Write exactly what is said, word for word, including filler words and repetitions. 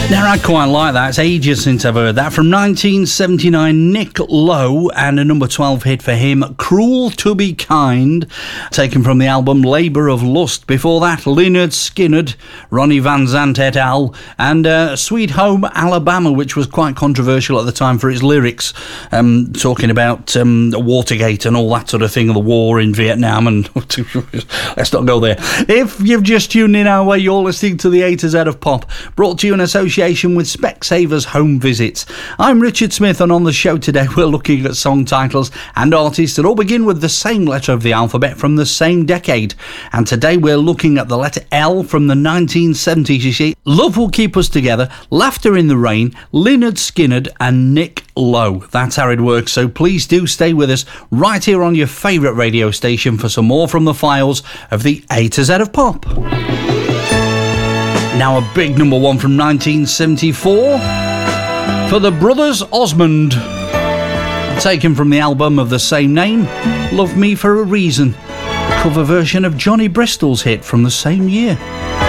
Now, I quite like that. It's ages since I've heard that. From nineteen seventy-nine, Nick Lowe, and a number twelve hit for him, Cruel to Be Kind, taken from the album Labour of Lust. Before that, Lynyrd Skynyrd, Ronnie Van Zant et al., and uh, Sweet Home Alabama, which was quite controversial at the time for its lyrics, um, talking about um, Watergate and all that sort of thing, the war in Vietnam, and let's not go there. If you've just tuned in our way, you're listening to the A to Z of Pop, brought to you in association with Specsavers Home Visits. I'm Richard Smith, and on the show today we're looking at song titles and artists that all begin with the same letter of the alphabet from the same decade. And today we're looking at the letter L from the nineteen seventies, you see. Love Will Keep Us Together, Laughter in the Rain, Lynyrd Skynyrd and Nick Lowe. That's how it works, so please do stay with us right here on your favourite radio station for some more from the files of the A to Z of Pop. Now a big number one from nineteen seventy-four for the Brothers Osmond, taken from the album of the same name, Love Me for a Reason, cover version of Johnny Bristol's hit from the same year.